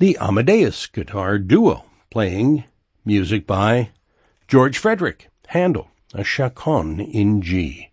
the Amadeus Guitar Duo, playing music by George Frederick, Handel, a Chaconne in G.